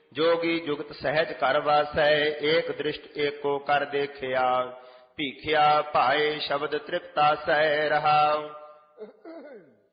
जोगी जुगत सहज कर वासै, एक दृष्ट एको कर देखिया, भीखिया भाए शब्द तृप्तासै रहाउ।